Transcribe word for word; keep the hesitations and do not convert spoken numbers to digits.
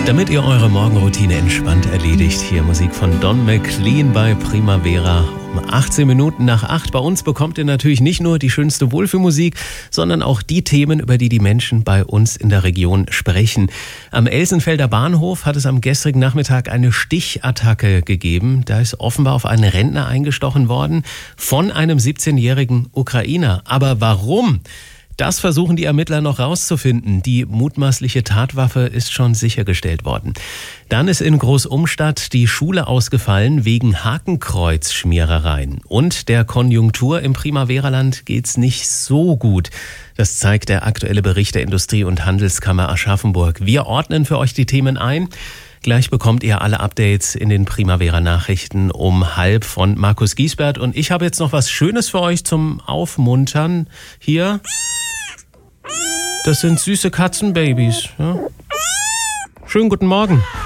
Damit ihr eure Morgenroutine entspannt erledigt, hier Musik von Don McLean bei Primavera. Um achtzehn Minuten nach acht. Bei uns bekommt ihr natürlich nicht nur die schönste Wohlfühlmusik, sondern auch die Themen, über die die Menschen bei uns in der Region sprechen. Am Elsenfelder Bahnhof hat es am gestrigen Nachmittag eine Stichattacke gegeben. Da ist offenbar auf einen Rentner eingestochen worden von einem siebzehnjährigen Ukrainer. Aber warum? Das versuchen die Ermittler noch rauszufinden. Die mutmaßliche Tatwaffe ist schon sichergestellt worden. Dann ist in Großumstadt die Schule ausgefallen wegen Hakenkreuzschmierereien. Und der Konjunktur im Primaveraland geht's nicht so gut. Das zeigt der aktuelle Bericht der Industrie- und Handelskammer Aschaffenburg. Wir ordnen für euch die Themen ein. Gleich bekommt ihr alle Updates in den Primavera-Nachrichten um halb von Markus Giesbert. Und ich habe jetzt noch was Schönes für euch zum Aufmuntern. Hier, das sind süße Katzenbabys. Ja. Schönen guten Morgen.